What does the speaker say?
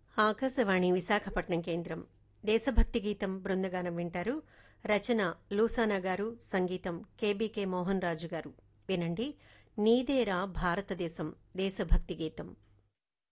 ఆకాశవాణి విశాఖపట్నం కేంద్రం దేశభక్తి గీతం బృందగానం వింటారు. రచన లూసానా గారు, సంగీతం కేబీకే మోహన్ రాజు గారు. వినండి, నీదేరా భారతదేశం దేశభక్తి గీతం.